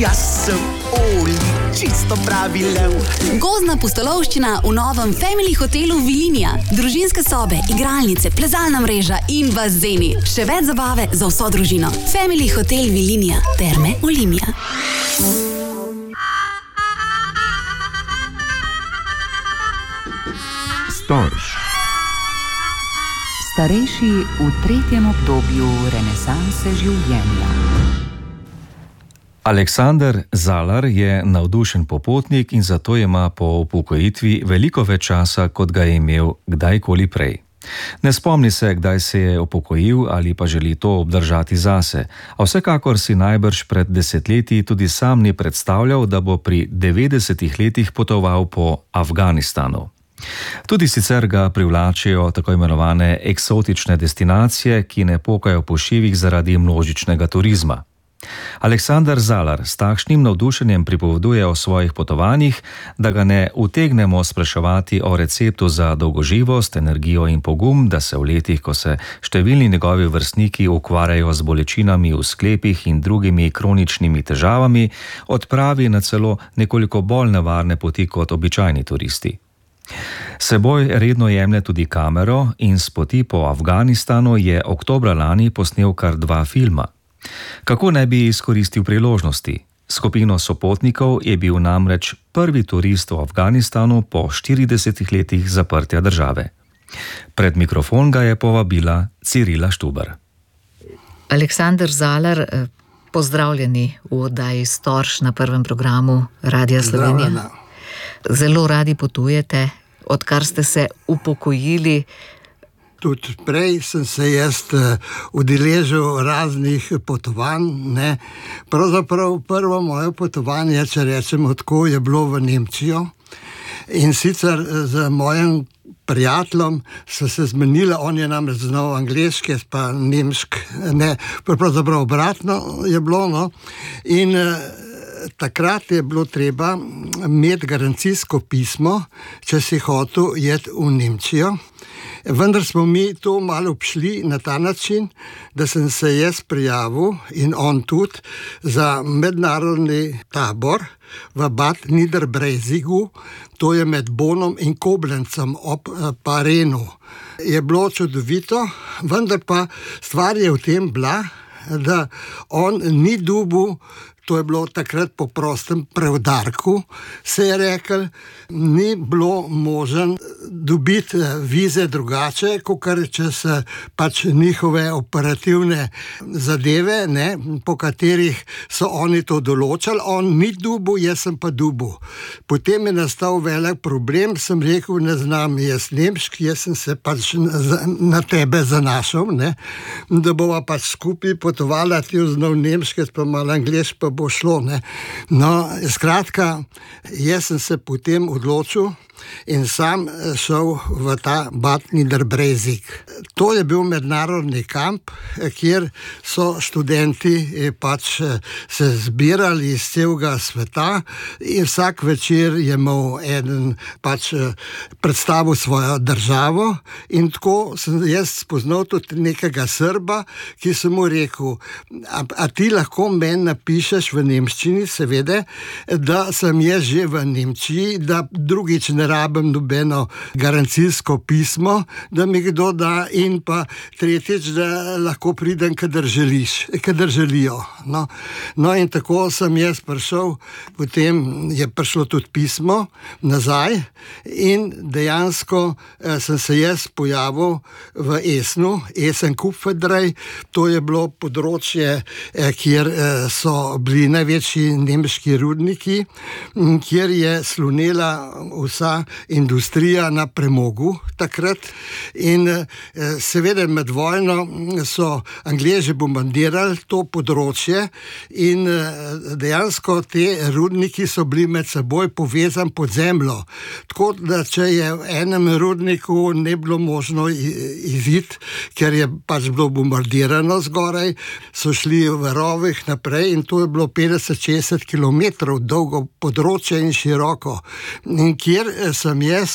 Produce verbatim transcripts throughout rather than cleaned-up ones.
Jaz sem Oli, čisto pravi lev. Gozdna pustolovščina v novem Family hotelu Vilinija. Družinske sobe, igralnice, plezalna mreža in bazeni. Še več zabave za vso družino. Family hotel Vilinija. Terme Olimia. Storž. Starejši v tretjem obdobju renesanse življenja. Aleksander Zalar je navdušen popotnik in zato ima po upokojitvi veliko več časa, kot ga je imel kdajkoli prej. Ne spomni se, kdaj se je upokojil ali pa želi to obdržati zase, a vsekakor si najbrž pred desetletji tudi sam ni predstavljal, da bo pri devetdesetih letih potoval po Afganistanu. Tudi sicer ga privlačijo tako imenovane eksotične destinacije, ki ne pokajo po šivih zaradi množičnega turizma. Aleksander Zalar s takšnim navdušenjem pripoveduje o svojih potovanjih, da ga ne utegnemo spraševati o receptu za dolgoživost, energijo in pogum, da se v letih, ko se številni njegovi vrstniki ukvarjajo z bolečinami v sklepih in drugimi kroničnimi težavami, odpravi na celo nekoliko bolj nevarne poti kot običajni turisti. Seboj redno jemlje tudi kamero in s poti po Afganistanu je oktobra lani posnel kar dva filma. Kako ne bi izkoristil priložnosti? Skupino sopotnikov je bil namreč prvi turist v Afganistanu po štiridesetih letih zaprtja države. Pred mikrofon ga je povabila Cirila Štuber. Aleksander Zalar, pozdravljeni v oddaji Storž na prvem programu Radia Slovenija. Zelo radi potujete, odkar ste se upokojili. Tudi prej sem se jaz udeležil raznih potovanj, ne. Pravzaprav prvo moje potovanje, če rečemo tako, je bilo v Nemčijo. In sicer z mojim prijateljem so se zmenili, on je namreč znal angleške, pa nemšk, ne, pravzaprav obratno je bilo, no. In takrat je bilo treba imeti garancijsko pismo, če si hotel iti v Nemčijo. Vendar smo mi to malo obšli na ta način, da sem se jaz prijavil in on tudi za mednarodni tabor v Bad Niederbresigu, to je med Bonom in Koblencem ob Parenu. Je bilo čudovito, vendar pa stvar je v tem bila, da on ni dobil, to je bilo takrat po prostem preudarku, se je rekel, ni bilo možen dobiti vize drugače, kakor čez pač njihove operativne zadeve, ne, po katerih so oni to določali. On ni dobil, jaz sem pa dobil. Potem je nastal velik problem, sem rekel, ne znam jaz nemški, jaz sem se pač na tebe zanašal, ne, da bova pač skupaj potovala, ti znal nemške, pa malo angleš, pa bo šlo, ne. No, skratka, jaz sem se potem odločil in sam šel v ta Bad Niederbresig. To je bil mednarodni kamp, kjer so študenti pač se zbirali iz celega sveta in vsak večer je imel eden pač predstavil svojo državo in tako sem jaz spoznal tudi nekega Srba, ki sem mu rekel, a, a ti lahko meni napišeš v nemščini, seveda, da sem jaz že v Nemčiji, da drugič ne rabim nobeno garancijsko pismo, da mi kdo da in pa tretjič, da lahko pridem, kadar želiš, kadar želijo. No, no in tako sem jaz prišel, potem je prišlo tudi pismo nazaj in dejansko eh, sem se jaz pojavil v Esnu, Esenkupfedrej, to je bilo področje, eh, kjer eh, so bili največji nemški rudniki, kjer je slonela vsa industrija na premogu takrat in seveda med vojno so Angleži bombardirali to področje in dejansko te rudniki so bili med seboj povezani pod zemljo. Tako da če je v enem rudniku ne bilo možno iziti, ker je pač bilo bombardirano zgoraj, so šli v rovih naprej in to je bilo petdeset šestdeset kilometrov dolgo področje in široko. In kjer sem jaz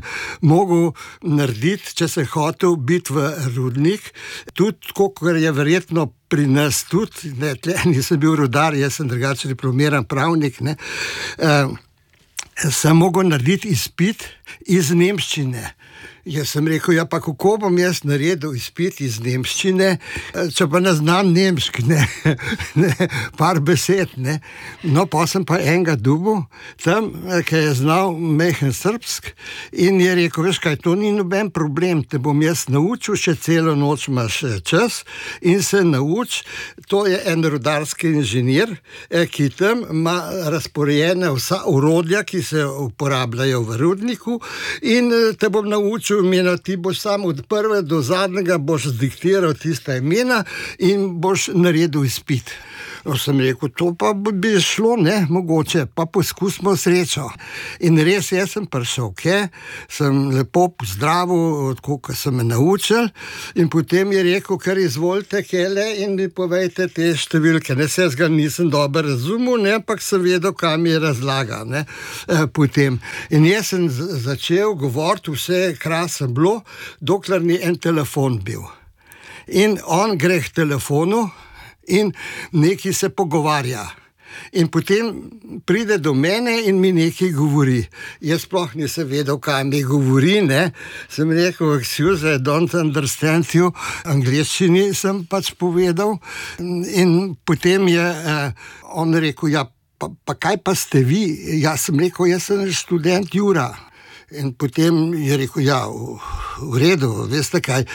mogel narediti, če sem hotel biti v rudnik, tudi tako, ker je verjetno pri nas tudi, ne, tle nisem bil rudar, jaz sem drugače diplomiran pravnik, ne, uh, sem mogel narediti izpit iz nemščine. Jaz sem rekel, ja pa kako bom jaz naredil izpit iz nemščine, če pa ne znam nemški, ne, ne, par besed, ne. No, pa sem pa enega dobil tam, ki je znal mehen srbsk in je rekel, veš kaj, to ni noben problem, te bom jaz naučil, še celo noč imaš čas in se nauč, to je en rudarski inženir, ki tam ima razporejene vsa orodja, ki se uporabljajo v rudniku in te bom naučil imena, ti boš samo od prve do zadnjega boš zdiktiral tista imena in boš naredil izpit. No, sem rekel, to pa bi šlo, ne, mogoče, pa poskusimo srečo. In res, jaz sem prišel, ke, sem lepo pozdravil, tako, ko sem me naučil, in potem je rekel, kar izvolite, kele, in mi povejte te številke. Ne, se jaz ga nisem dobro razumel, ne, ampak sem vedel, kaj mi je razlaga, ne, potem. In jaz sem začel govoriti, vse krasno bilo, dokler ni en telefon bil. In on gre k telefonu, in nekaj se pogovarja. In potem pride do mene in mi nekaj govori. Jaz sploh nisem vedel, kaj mi govori, ne. Sem rekel, excuse, I don't understand you. Angleščini sem pač povedal. In potem je eh, on rekel, ja, pa, pa kaj pa ste vi? Jaz sem rekel, jaz sem študent Jura. In potem je rekel, ja, v, v redu, veste kaj,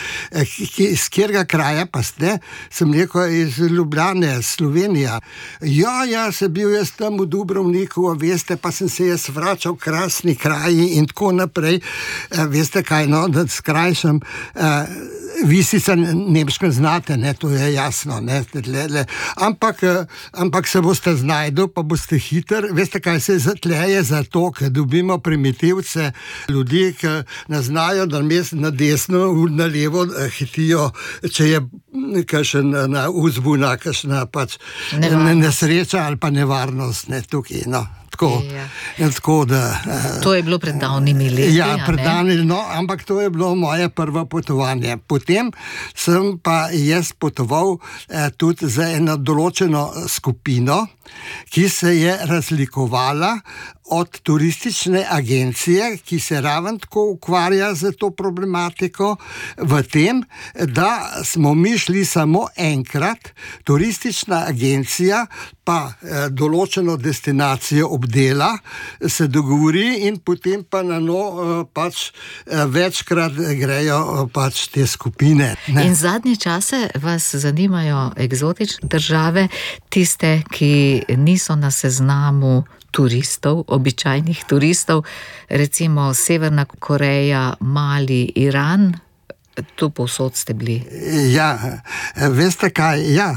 iz kjerega kraja pa ste? Sem rekel, iz Ljubljane, Slovenija. Ja, ja, sem bil jaz tam v Dubrovniku, veste, pa sem se jaz vračal v krasni kraji in tako naprej. E, veste kaj, no, da skrajšam, e, vi sicer nemško znate, ne, to je jasno, ne, le, le. Ampak, ampak se boste znajdel, pa boste hiter. Veste kaj, se zatleje zato, ker dobimo primitivce, ljudi, ki ne znajo, da mes na desno, na levo hitijo, če je kakšen na uzbuna, kakšna pač nesreča ali pa nevarnost, ne, tukaj, no. Tako, ja. Tako da, to je bilo pred davnimi leti. Ja, pred davnimi, no, ampak to je bilo moje prvo potovanje. Potem sem pa jaz potoval eh, tudi za eno določeno skupino, ki se je razlikovala od turistične agencije, ki se ravno tako ukvarja z to problematiko, v tem, da smo mi šli samo enkrat, turistična agencija pa eh, določeno destinacijo obdela, se dogovori in potem pa na no eh, pač eh, večkrat grejo eh, pač te skupine. Ne? In zadnje čase vas zanimajo eksotične države, tiste, ki niso na seznamu turistov, običajnih turistov, recimo Severna Koreja, Mali, Iran, tu povsod ste bili. Ja, veste kaj, ja,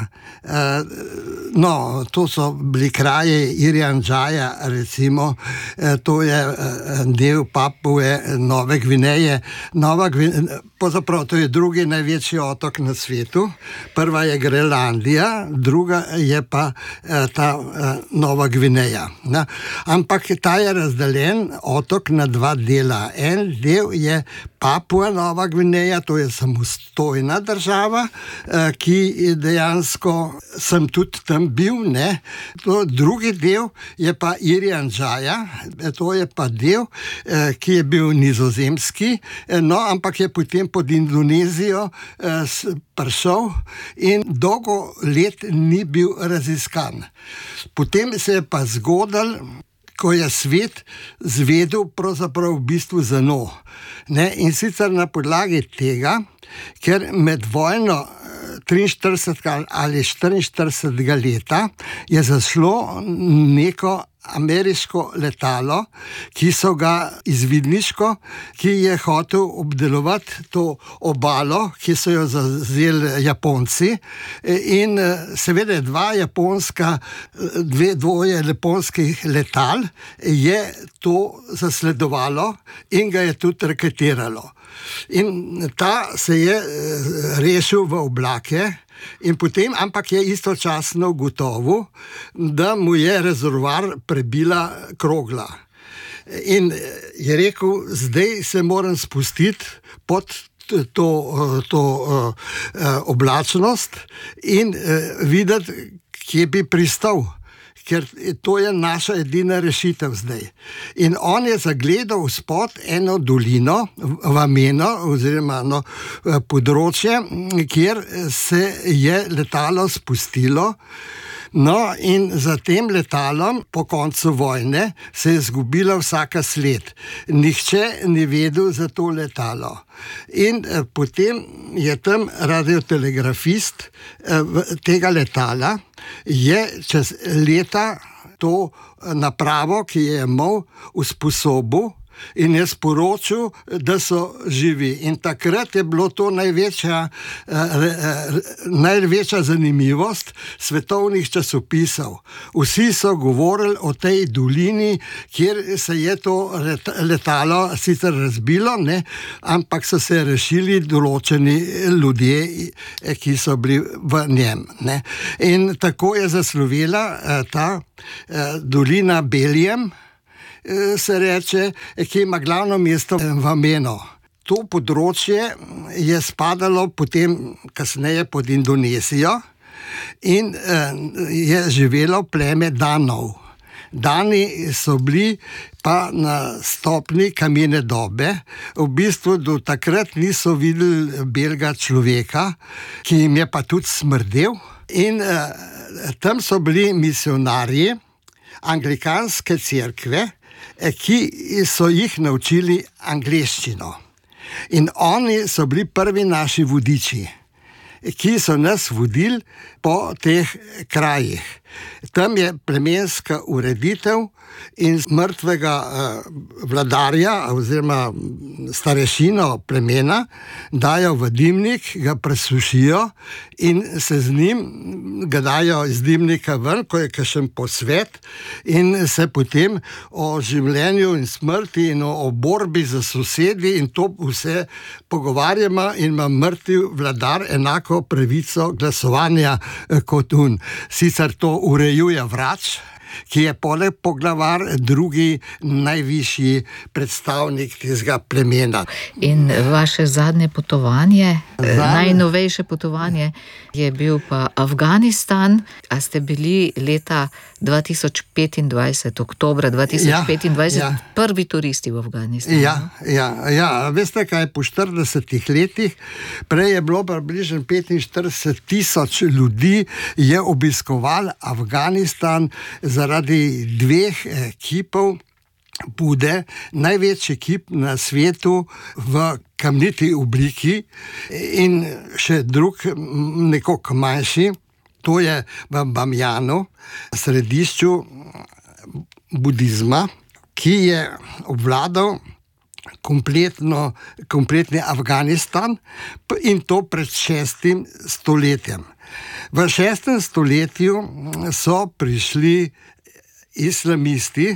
no, to so bili kraje Irian Džaja, recimo, to je del Papue, Nove Gvineje. Nova Gvineja, pozaprav, to je drugi največji otok na svetu. Prva je Grenlandija, druga je pa ta Nova Gvineja. Ne? Ampak ta je razdeljen otok na dva dela. En del je Papua Nova Gvineja, to je samostojna država, ki dejansko sem tudi tam bil, ne. To drugi del je pa Irian Džaja, to je pa del, ki je bil nizozemski, no, ampak je potem pod Indonezijo prišel in dolgo let ni bil raziskan. Potem se je pa zgodil, ko je svet zvedel pravzaprav v bistvu za no. Ne? In sicer na podlagi tega, ker med vojno triinštiridesetega ali štiriinštiridesetega leta je zašlo neko ameriško letalo, ki so ga izvidniško, ki je hotel obdelovati to obalo, ki so jo zavzeli Japonci, in seveda dva japonska, dve, dvoje japonskih letal je to zasledovalo in ga je tudi raketiralo. In ta se je rešil v oblake in potem, ampak je istočasno ugotovil, da mu je rezervoar prebila krogla. In je rekel, zdaj se moram spustiti pod to, to oblačnost in videti, kje bi pristal. Ker to je naša edina rešitev zdaj. In on je zagledal spod eno dolino, vameno, oziroma eno področje, kjer se je letalo spustilo. No, in za tem letalom po koncu vojne se je izgubila vsaka sled. Nihče ni vedel za to letalo. In eh, potem je tam radiotelegrafist eh, tega letala, je čez leta to napravo, ki je imel, usposobil in je sporočil, da so živi. In takrat je bilo to največja, eh, največja zanimivost svetovnih časopisov. Vsi so govorili o tej dolini, kjer se je to letalo sicer razbilo, ne, ampak so se rešili določeni ljudje, ki so bili v njem. Ne. In tako je zaslovela eh, ta eh, dolina Beljem, se reče, ki ima glavno mesto Vameno. To področje je spadalo potem kasneje pod Indonezijo in je živelo pleme Danov. Dani so bili pa na stopni kamene dobe, v bistvu do takrat niso videli belega človeka, ki jim je pa tudi smrdel. In eh, tam so bili misionarji anglikanske cerkve, ki so jih naučili angleščino. In oni so bili prvi naši vodiči, ki so nas vodili po teh krajih. Tam je plemenska ureditev in mrtvega eh, vladarja oziroma starešino plemena dajo v dimnik, ga presušijo in se z njim ga dajo iz dimnika ven, ko je kakšen posvet, in se potem o življenju in smrti in o, o borbi za sosedi in to vse pogovarjamo in ima mrtvi vladar enako pravico glasovanja eh, kot un. Sicer to urejuje vrač, ki je poleg poglavar drugi najvišji predstavnik tega plemena. In vaše zadnje potovanje, Zadnje. najnovejše potovanje je bil pa Afganistan. A ste bili leta dva tisoč petindvajset, oktobra dva tisoč petindvajset, ja, ja. prvi turisti v Afganistanu? Ja, ja, ja. Veste kaj, po štiridesetih letih, prej je bilo približno petinštirideset tisoč ljudi je obiskoval Afganistan zaradi dveh kipov Bude, največji kip na svetu v kamniti obliki in še drug nekoliko manjši, to je v Bamjanu, središču budizma, ki je obvladal kompletno, kompletni Afganistan in to pred šestim stoletjem. V šestem stoletju so prišli islamisti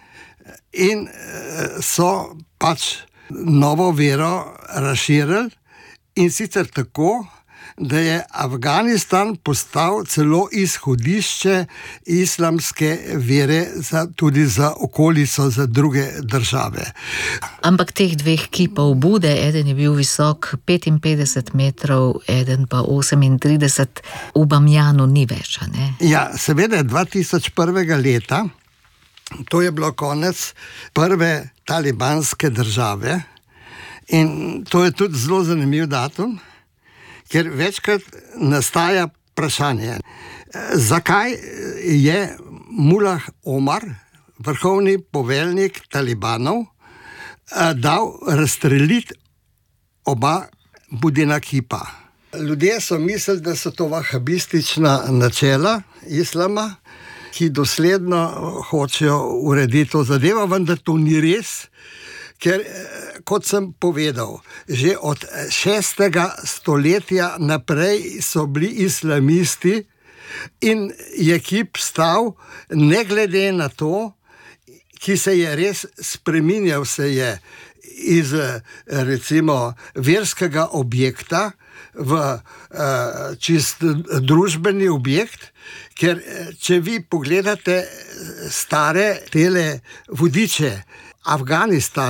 in so pač novo vero razširili in sicer tako, da je Afganistan postal celo izhodišče islamske vere za, tudi za okolico, za druge države. Ampak teh dveh kipov Bude, eden je bil visok petinpetdeset metrov, eden pa osemintrideset, v Bamjanu ni več, ne? Ja, seveda dva tisoč prvega leta, to je bilo konec prve talibanske države in to je tudi zelo zanimiv datum, ker večkrat nastaja vprašanje, zakaj je Mullah Omar, vrhovni poveljnik talibanov, dal razstreliti oba Budina kipa. Ljudje so mislili, da so to vahabistična načela islama, ki dosledno hočejo urediti to zadevo, vendar to ni res, ker, kot sem povedal, že od šestega stoletja naprej so bili islamisti in je kip stal, ne glede na to, ki se je res spreminjal, se je iz recimo verskega objekta v uh, čist družbeni objekt, ker če vi pogledate stare tele vodiče Afganistana,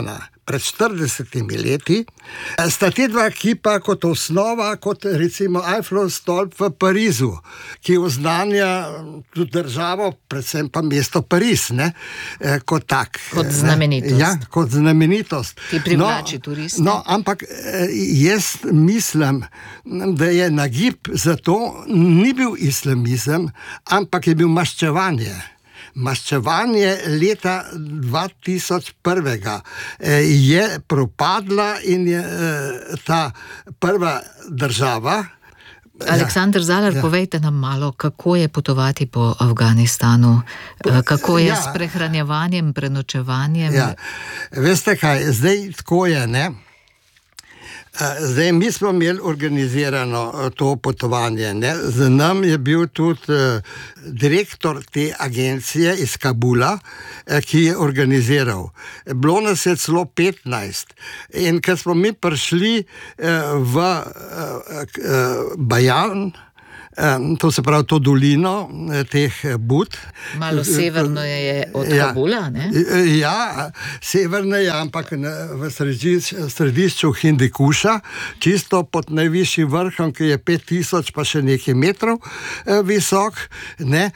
pred štiridesetimi leti, sta te dva kipa kot osnova, kot recimo Eiffelov stolp v Parizu, ki oznanja tudi državo, predvsem pa mesto Pariz, ne, kot tak. Kot znamenitost. Ja, kot znamenitost. Ki privlači no, turiste. No, ampak jaz mislim, da je nagib za to ni bil islamizem, ampak je bil maščevanje. Maščevanje leta dva tisoč prvega je propadla in je ta prva država. Aleksander Zalar, ja. Povejte nam malo, kako je potovati po Afganistanu, kako je ja. s prehranjevanjem, prenočevanjem. Ja. Veste kaj, zdaj tako je, ne? Zdaj, mi smo imeli organizirano to potovanje, ne? Z nam je bil tudi uh, direktor te agencije iz Kabula, uh, ki je organiziral. Bilo nas je celo petnajst. In ko smo mi prišli uh, v uh, uh, Bajan, to se pravi to dolino teh Bud. Malo severno je od ja, Kabula, ne? Ja, severno je, ampak v središ, središču Hindikuša, čisto pod najvišjim vrhom, ki je pet tisoč pa še nekaj metrov visok, ne?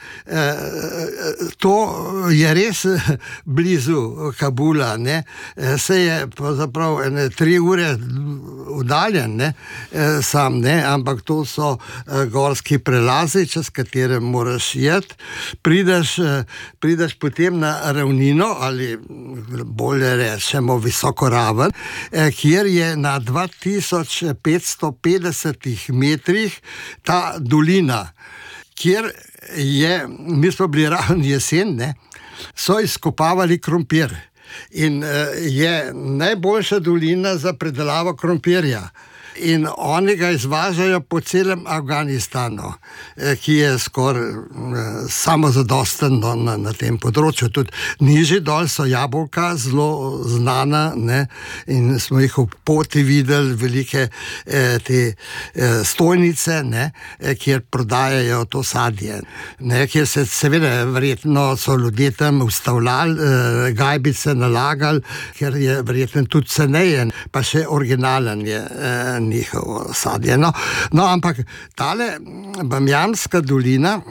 To je res blizu Kabula, ne? Se je pravzaprav ene tri ure udaljen, ne? Sam, ne? Ampak to so gorski ki prelazi, čez katere moraš jeti, prideš, prideš potem na ravnino, ali bolje rečemo visoko raven, kjer je na dva tisoč petsto petdesetih metrih ta dolina, kjer je, mi smo bili ravno jesen, ne, so izkopavali krompir in je najboljša dolina za predelavo krompirja. In oni ga izvažajo po celem Afganistanu, ki je skoraj samozadosten na, na tem področju. Tudi nižji dol so jabolka zelo znana, ne? In smo jih v poti videli, velike eh, te eh, stojnice, ne? Kjer prodajajo to sadje, ne? Kjer se seveda verjetno so ljudje tam ustavljali, eh, gajbice nalagali, ker je verjetno tudi ceneje, pa še originalen je eh, njihovo sadje. No, no, ampak tale Bamjanska dolina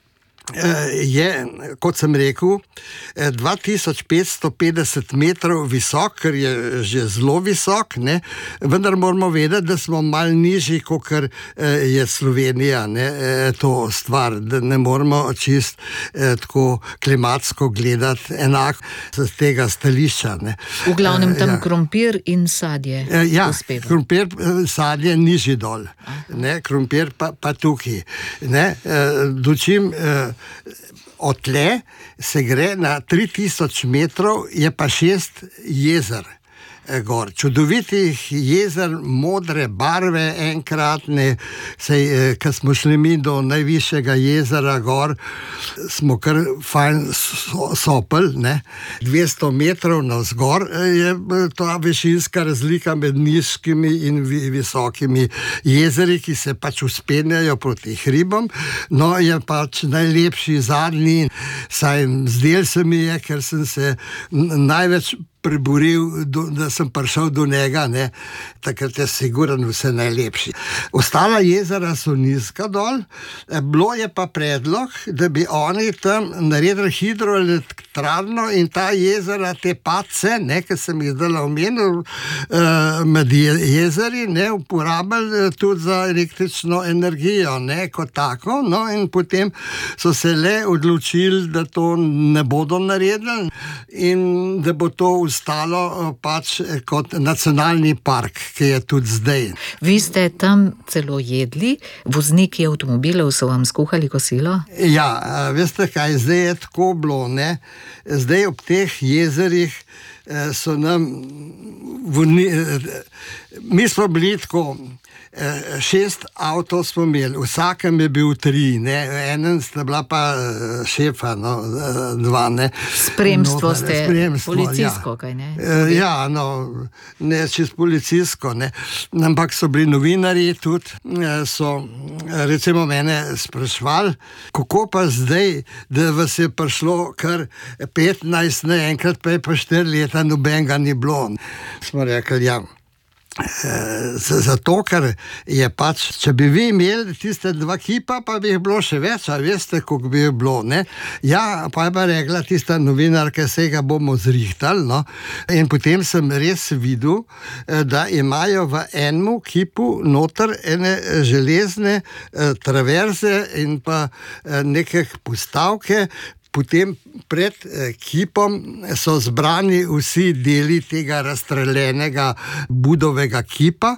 je, kot sem rekel, dva tisoč petsto petdeset metrov visok, ker je že zelo visok, ne? Vendar moramo vedeti, da smo malo nižji, kot je Slovenija, ne? To stvar, da ne moramo čist eh, tako klimatsko gledati enako z tega stališča. Ne? V glavnem tam ja. krompir in sadje. Ja, uspeva. Krompir, sadje nižji dol, ne? Krompir pa, pa tukaj. Ne? Dočim od tle se gre na tri tisoč metrov, je pa šest jezer gor. Čudovitih jezer, modre barve, enkratne, sej, ko smo šli mi do najvišjega jezera gor, smo kar fajn sopel, ne? dvesto metrov navzgor je ta višinska razlika med nizkimi in visokimi jezeri, ki se pač uspenjajo proti hribom. No, je pač najlepši zadnji, saj zdel se mi je, ker sem se največ preboril, da sem prišel do njega, ne, takrat je sigurno vse najlepši. Ostala jezera so nizka dol, bilo je pa predlog, da bi oni tam naredili hidroelektrarno in ta jezera, te pace, ne, ki sem jih zdaj omenil, med jezeri, ne, uporabili tudi za električno energijo, ne, kot tako, no, in potem so se le odločili, da to ne bodo naredili in da bo to ostalo pač kot nacionalni park, ki je tudi zdaj. Vi ste tam celo jedli, vozniki avtomobilov so vam skuhali kosilo? Ja, veste kaj, zdaj je tako bilo, ne? Zdaj ob teh jezerih so nam, mi smo bili tako, šest avtov smo imeli, vsakem je bil tri, ne, enem sta bila pa šefa, no, dva, ne. Spremstvo no, ste, spremstvo, policijsko, ja. kaj ne? Ja, no, ne čez policijsko, ne, ampak so bili novinarji tudi, so recimo mene sprašvali, kako pa zdaj, da vas je prišlo kar petnajst naenkrat, pa je pa štiri leta nobenega ni bilo. Smo rekli, ja, zato, ker je pač, če bi vi imeli tiste dva kipa, pa bi jih bilo še več, a veste, koliko bi jih bilo, ne? Ja, pa je pa rekla tista novinarka, se ga bomo zrihtali, no? In potem sem res videl, da imajo v enem kipu noter ene železne traverze in pa neke postavke. Potem pred kipom so zbrani vsi deli tega razstreljenega budovega kipa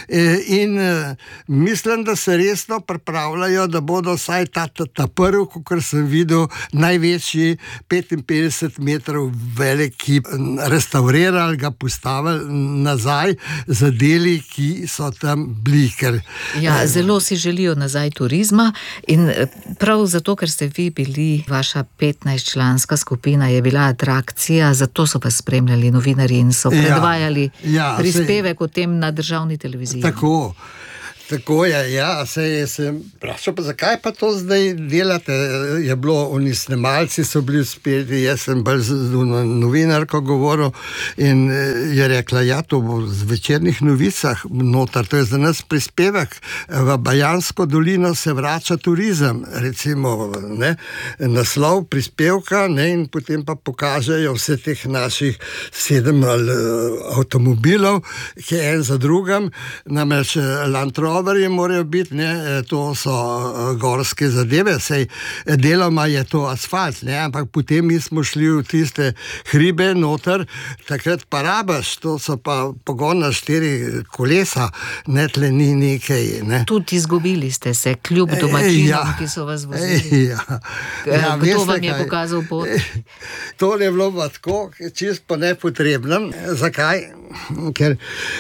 in mislim, da se resno pripravljajo, da bodo vsaj ta, ta, ta prvi, kakor sem videl, največji petinpetdeset metrov velik kip restaurirali, ga postavili nazaj za deli, ki so tam bili. Ker, ja, zelo si želijo nazaj turizma in prav zato, ker ste vi bili, vaša petnajstčlanska skupina je bila atrakcija, zato so vas spremljali novinarji in so predvajali ja, ja, prispevek o tem na državni televiziji. Tako. Tako je, ja, se je sem vprašal, pa zakaj pa to zdaj delate? Je bilo, oni snemalci so bili uspeti, jaz sem bolj z novinarko govoril in je rekla, ja, to bo z večernih novicah notar, to je za nas prispevek. V Bajansko dolino se vrača turizem, recimo, ne, naslov prispevka, ne, in potem pa pokažejo vse teh naših sedem avtomobilov, ki je en za drugim, namreč Land Rover morajo biti, ne, to so gorske zadeve, sej deloma je to asfalt, ne, ampak potem mi smo šli v tiste hribe noter, takrat pa rabaš, to so pa pogon na štiri kolesa, ne, tle ni nekaj, ne. Tudi izgubili ste se, kljub domačinom, ja, ki so vas vozili. Ja. Ja, kdo vam je kaj pokazal pot? To je bilo pa tako, čisto po nepotrebnem. Zakaj? Ker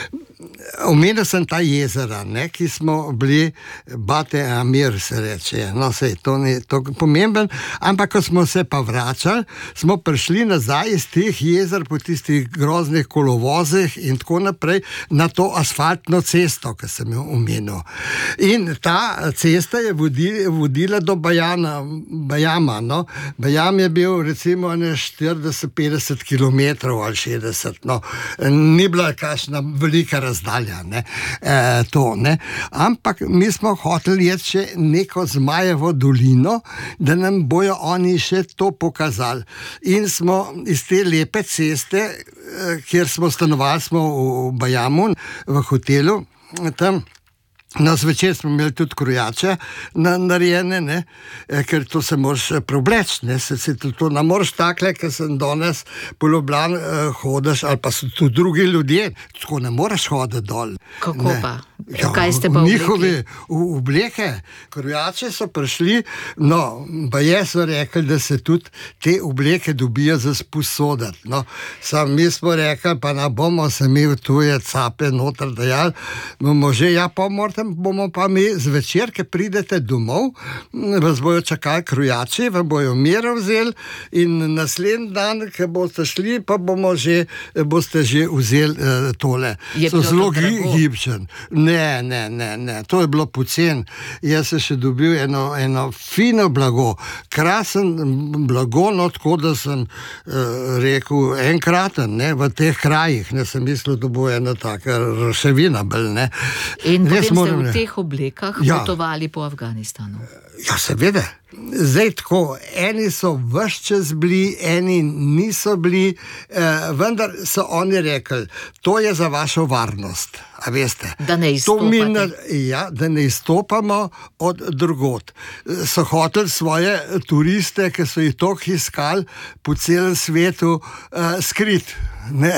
omenil sem ta jezera, ne, ki smo bili, Bate Amir se reče, no, sej, to ni tako pomemben, ampak ko smo se pa vračali, smo prišli nazaj iz teh jezer po tistih groznih kolovozih in tako naprej na to asfaltno cesto, ki sem jo omenil. In ta cesta je vodila, vodila do Bajana, Bajama, no. Bajam je bil recimo štirideset petdeset kilometrov ali šestdeset, no. Ni bila kakšna velika razdalja, ne, e, to, ne. Ampak mi smo hoteli jeti še neko Zmajevo dolino, da nam bojo oni še to pokazali. In smo iz te lepe ceste, kjer smo stanovali, smo v Bajamu, v hotelu, tam, no, zvečer smo imeli tudi krojače narejene, ne, ker to se moraš preobleči, ne, se, se to, to ne moreš takle, ker sem danes po Ljubljani eh, hodiš, ali pa so tu drugi ljudje, tako ne moreš hoditi dol. Kako ne. pa? Ja, kaj ste pa oblekli? Njihovi obleke, krojače so prišli, no, pa jaz so rekli, da se tudi te obleke dobijo za sposoditi, no. Sam mi smo rekli, pa ne bomo se mi v tuje cape noter dajali, bomo že, ja, pa morate bomo pa mi zvečer, ki pridete domov, vas bojo čakali krojači, vas bojo mero vzeli in naslednji dan, ki boste šli, pa bomo že, boste že vzeli uh, tole. Je so zelo to gibčen. Ne, ne, ne, ne, to je bilo pocen. Jaz sem še dobil eno, eno fino blago, krasen blago, no, tako da sem uh, rekel enkraten, ne, v teh krajih, ne, sem mislil, da bo ena taka roševina bolj, ne. In Res potem ste moram, v teh oblekah ja. potovali po Afganistanu. Ja, seveda. Zdaj tako, eni so ves čas bili, eni niso bili, eh, vendar so oni rekli, to je za vašo varnost, a veste. Da ne izstopate. Ja, da ne izstopamo od drugot. So hoteli svoje turiste, ki so jih toliko iskali po celem svetu, eh, skrit. Ne,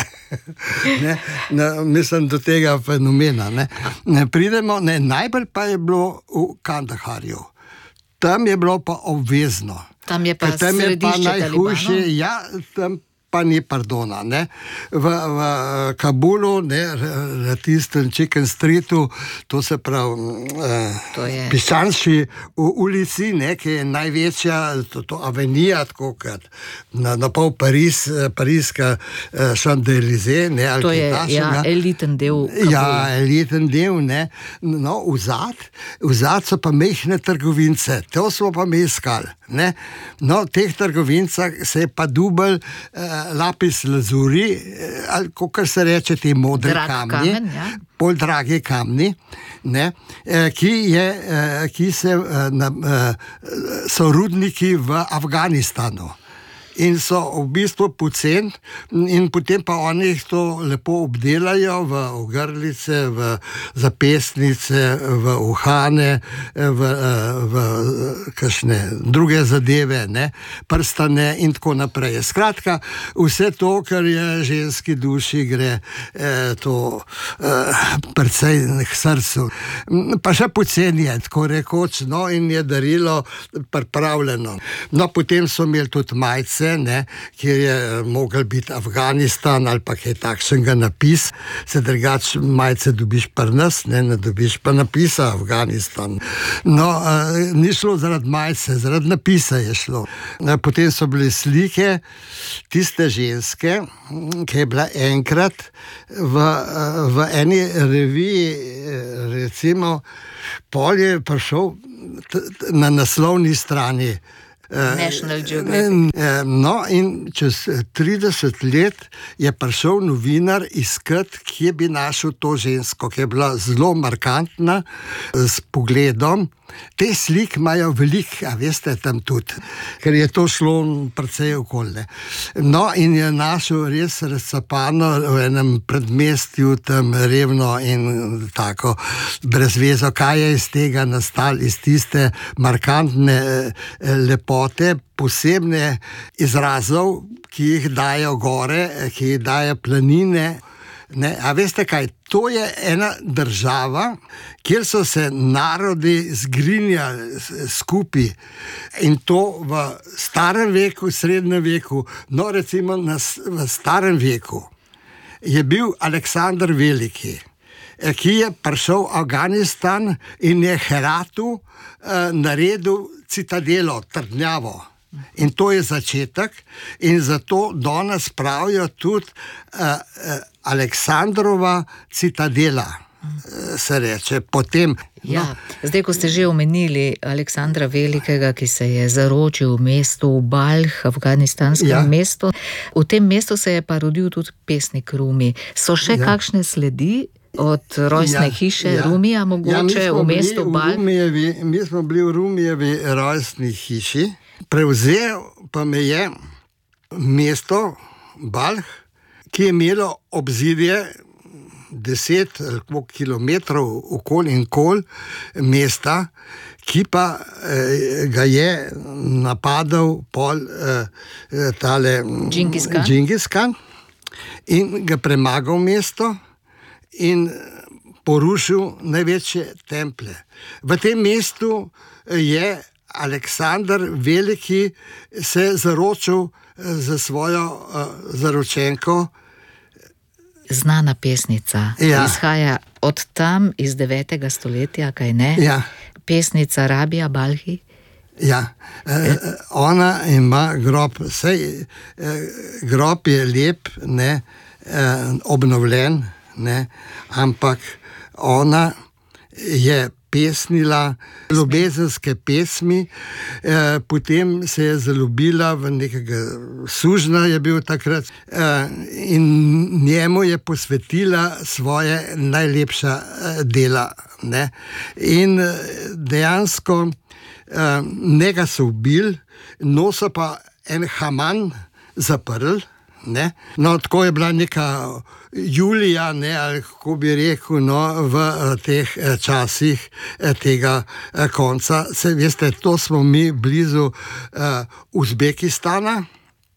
ne, ne, mislim do tega fenomena. Ne. Ne pridemo, ne, najbolj pa je bilo v Kandaharju. Tam je bilo pa obvezno. Tam je pa tam je pa središče najhujše, Talibanov? ja, tam pa ni pardona. Ne. V, v Kabulu, ne, na tistem Chicken Streetu, to se pravi eh, piščanski ulici, ne, ki je največja, to, to avenija, tako kot na, na pol Pariz, Parijska eh, Champs-Élysées, ne, ali to je ja, eliten del Kabula. Ja, eliten del, ne. No, vzad, vzad so pa mehne trgovince, to smo pa mi iskali, ne. No, v teh trgovincah se je pa dubel eh, lapis lazuri, eh, ali kakor se reče, ti modri Drag kamni, kamen, ja. bolj dragi kamni, ne, eh, ki, je, eh, ki se, eh, na, eh, so rudniki v Afganistanu. In so v bistvu poceni, in potem pa oni jih to lepo obdelajo v ogrlice, v zapestnice, v uhane, v, v kakšne druge zadeve, ne, prstane in tako naprej. Skratka, vse to, kar je ženski duši, gre eh, to eh, precej k srcu. Pa še poceni je, tako rekoč, no, in je darilo pripravljeno. No, potem so imeli tudi majice, ne, kjer je mogel biti Afganistan ali pa kaj takšnega napis, se drugač majice dobiš pri nas, ne, ne dobiš pa napisa Afganistan. No, eh, ni šlo zaradi majice, zaradi napisa je šlo. Eh, potem so bile slike tiste ženske, ki je bila enkrat v, v eni reviji, recimo, pol je prišel na naslovni strani National Geographic. No, in čez trideset let je prišel novinar iskat, kje bi našel to žensko, ki je bila zelo markantna, s pogledom. Te slik imajo veliko, a veste, tam tudi, ker je to šlo precej okolje. No, in je našel res razcapano v enem predmestju, tam revno in tako brezvezo, kaj je iz tega nastalo, iz tiste markantne lepote, posebne izrazov, ki jih dajo gore, ki jih dajo planine. Ne, a veste kaj, to je ena država, kjer so se narodi zgrinjali skupaj, in to v starem veku, srednjem veku. No, recimo na, v starem veku je bil Aleksander Veliki, ki je prišel v Afganistan in je Heratu eh, naredil citadelo, trdnjavo. In to je začetek, in zato danes pravijo tudi uh, uh, Aleksandrova citadela, uh, se reče. Potem, ja, no. Zdaj, ko ste že omenili Aleksandra Velikega, ki se je zaročil v mestu Balh, afganistanskem ja. mestu, v tem mestu se je pa rodil tudi pesnik Rumi. So še ja. kakšne sledi od rojstne ja, hiše ja. Rumija, mogoče ja, v mestu Balh? V mi smo bili v Rumijevi rojstni hiši. Prevzel pa me je mesto Balh, ki je imelo obzidje deset ali koliko kilometrov okoli in kol mesta, ki pa eh, ga je napadal pol eh, tale Džingis Kan in ga premagal mesto in porušil največje templje. V tem mestu je Aleksander Veliki se zaročil za svojo uh, zaročenko. Znana pesnica. Ja. Izhaja od tam iz devetega stoletja, kaj ne? Ja. Pesnica Rabia Balhi. Ja, eh, ona ima grob, sej, eh, grob je lep, ne, eh, obnovljen, ne, ampak ona je pesnila ljubezenske pesmi, eh, potem se je zaljubila v nekega sužnja, je bil takrat, eh, in njemu je posvetila svoje najlepša eh, dela. Ne. In dejansko eh, njega so ubili, no so pa en Haman zaprl. Ne? No, tako je bila neka Julija, ne, ali kako bi rekel, no, v teh časih tega konca. Se, veste, to smo mi blizu uh, Uzbekistana,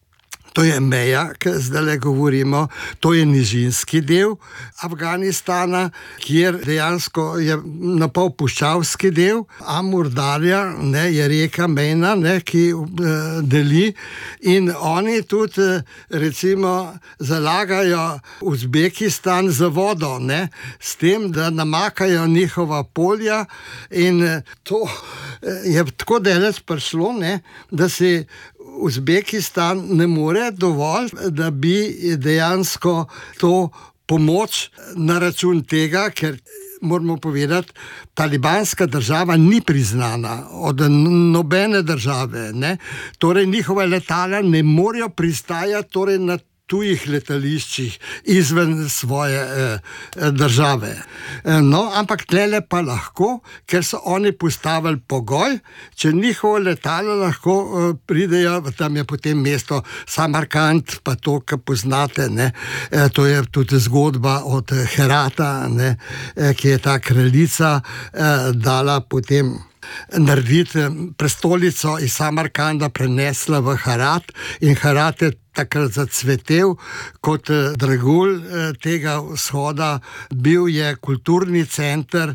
To je meja, ki zdaj govorimo, to je nižinski del Afganistana, kjer dejansko je napol puščavski del, Amur-Darja, ne, je reka mejna, ne, ki uh, deli, in oni tudi recimo zalagajo Uzbekistan za vodo, ne, s tem, da namakajo njihova polja, in to je tako daleč prišlo, ne, da si Uzbekistan ne more dovolj, da bi dejansko to pomoč na račun tega, ker moramo povedati, talibanska država ni priznana od nobene države, ne. Torej njihova letala ne morejo pristajati torej na tujih letališčih izven svoje eh, države. No, ampak tlele pa lahko, ker so oni postavili pogoj, če njihovo letalo lahko eh, pridejo, tam je potem mesto Samarkand, pa to, kar poznate, ne, eh, to je tudi zgodba od Herata, ne, eh, ki je ta kraljica eh, dala potem narediti prestolnico iz Samarkanda, prenesla v Herat, in Herat je takrat zacvetel kot dragulj tega vzhoda, bil je kulturni center,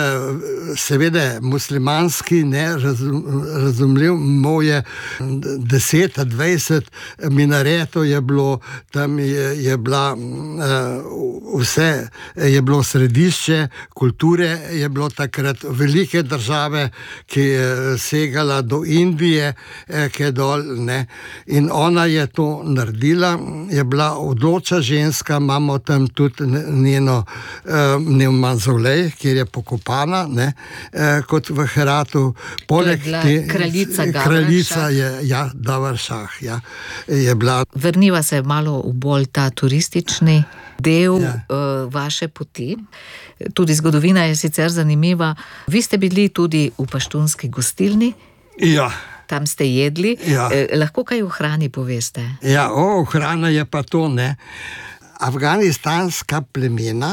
seveda muslimanski, ne, razumljiv, imel je deset, dvajset minaretov je bilo, tam je, je bila vse, je bilo središče kulture, je bilo takrat velike države, ki je segala do Indije, ki je dol, ne, in ona je to naredila, je bila odločna ženska, imamo tam tudi njeno uh, mavzolej, kjer je pokopana, ne, uh, kot v Heratu. Poleg te kraljica Gavran kraljica je, ja, Gavran Šah, ja, je bila. Vrniva se malo v bolj ta turistični del ja. uh, vaše poti. Tudi zgodovina je sicer zanimiva. Vi ste bili tudi v paštunski gostilni. Ja. Tam ste jedli. Ja. Eh, lahko kaj o hrani poveste? Ja, o, hrana je pa to, ne. Afganistanska plemena,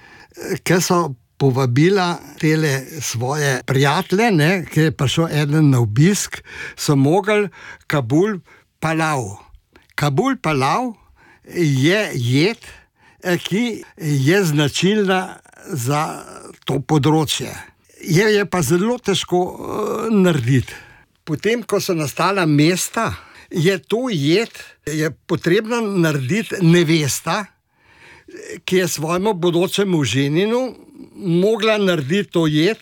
ki so povabila tele svoje prijatelje, ne, ki je prišel eden na obisk, so mogli Kabul palav. Kabul palav je jed, ki je značilna za to področje. Je, je pa zelo težko uh, narediti. Potem, ko so nastala mesta, je to jed, je potrebno narediti nevesta, ki je svojemu bodočemu ženinu mogla narediti to jed,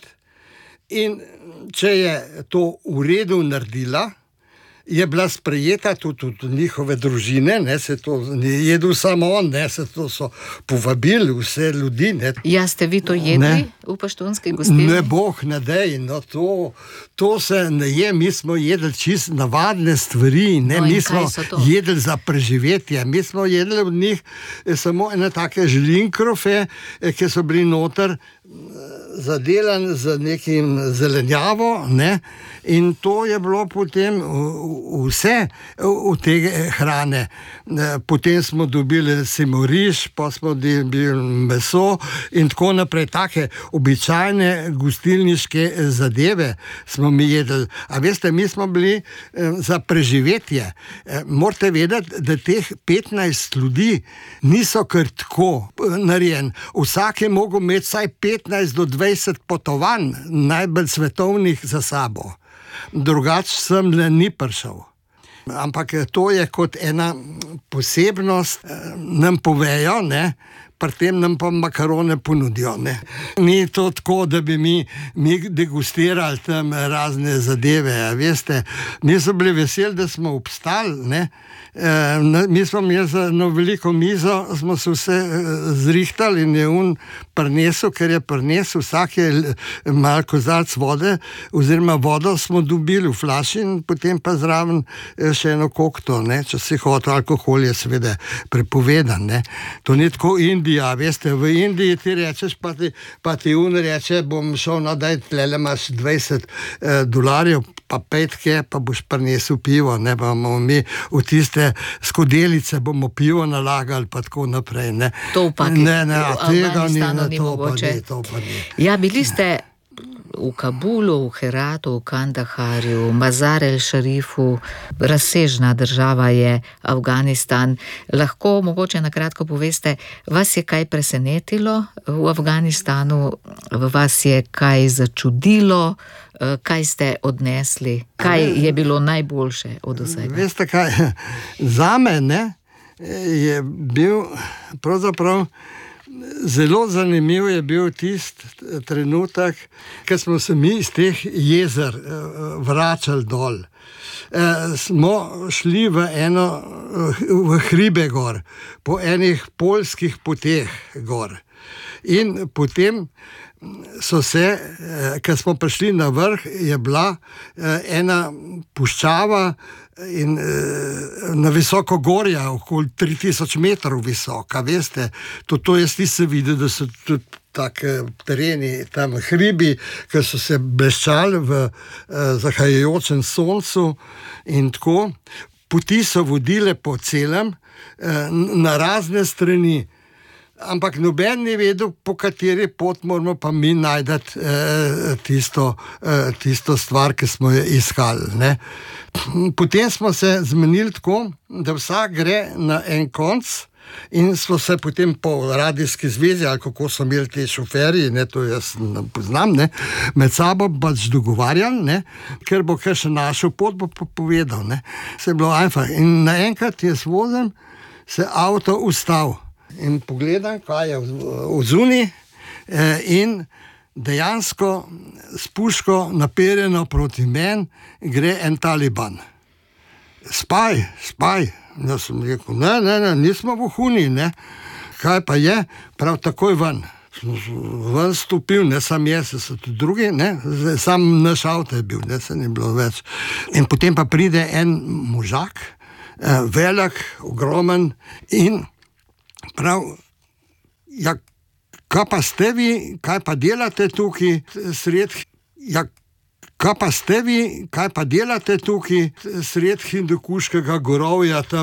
in če je to v redu naredila, je bila sprejeta tudi od njihove družine, ne, se to ni jedel samo on, ne, se to so povabili vse ljudi, ne. Ja, ste vi to jedli, ne, v paštunski gostilni? Ne, boh ne dej, no to, to se ne je, mi smo jedli čist navadne stvari, ne, no, mi smo jedli za preživetje, mi smo jedli od njih samo ene take žlinkrofe, ki so bili noter zadelan z nekim zelenjavo, ne, in to je bilo potem vse v te hrane. Potem smo dobili recimo riž, pa smo dobili meso in tako naprej. Take običajne gostilniške zadeve smo mi jedli. A veste, mi smo bili za preživetje. Morate vedeti, da teh petnajst ljudi niso kar tako narejen. Vsak je mogel imeti vsaj petnajst do dvajset potovanj, najbolj svetovnih, za sabo. Drugače sem le ni prišel. Ampak to je kot ena posebnost, nam povejo, ne, pri tem nam pa makarone ponudijo, ne. Ni to tako, da bi mi, mi degustirali tam razne zadeve, a veste. Mi smo bili veseli, da smo obstali, ne. E, mi smo imeli za eno veliko mizo, smo se vse zrihtali in je un prinesel, ker je prinesel, vsak je malo kozarc vode, oziroma vodo smo dobili v flaši in potem pa zraven še eno kokto, ne, če si hotel, alkohol je seveda prepovedan, ne. To ni tako Indija, veste, v Indiji ti rečeš, pa ti, pa ti un reče, bom šel, no daj, tlele imaš dvajset eh, dolarjev, pa petke, pa boš prinesel pivo, ne, pa bomo mi v tiste skodelice bomo pivo nalagali, pa tako naprej, ne. To pa ne, ne, v tega ni, ne, ni to mogoče. Pa ni, to pa ni. Ja, bili ste v Kabulu, v Heratu, v Kandaharju, Mazar el Šarifu, razsežna država je Afganistan. Lahko mogoče na kratko poveste, vas je kaj presenetilo v Afganistanu, vas je kaj začudilo, kaj ste odnesli, kaj je bilo najboljše od vsega? Veste kaj, zame ne, je bil pravzaprav zelo zanimiv je bil tisti trenutek, ko smo se mi iz teh jezer vračali dol. E, smo šli v eno, v hribe gor, po enih poljskih poteh gor. In potem so se, ko smo prišli na vrh, je bila ena puščava in na visoko gorja, okoli tri tisoč metrov visoka, veste, to, to jaz nisem videl, da so tudi taki tereni, tam hribi, ki so se bleščali v zahajajočem soncu in tako. Poti so vodile po celem, na razne strani. Ampak noben ni vedel, po kateri pot moramo pa mi najdeti eh, tisto, eh, tisto stvar, ki smo jo iskali. Ne. Potem smo se zmenili tako, da vsak gre na en konc in smo se potem po radijski zvezi, ali kako so imeli te šoferji, ne, to jaz ne poznam, ne, med sabo pač dogovarjali, ne, ker bo kaj še našel pot, bo povedal. Ne. Se je bilo ajfa. In naenkrat jaz vozim, se avto ustavil. In pogledam, kaj je v zuni in dejansko s puško naperjeno proti meni gre en Taliban. Spaj, spaj. Jaz sem rekel, ne, ne, ne, nismo vohuni, ne. Kaj pa je? Prav takoj ven. Ven stopil, ne sam jaz, so tudi drugi, ne. Sam naš avto je bil, ne, se ni bilo več. In potem pa pride en možak, velik, ogromen in prav, ja, kaj pa ste vi, kaj pa delate tukaj sred, ja, kaj pa ste vi, kaj pa delate tukaj sred Hindukuškega gorovja tam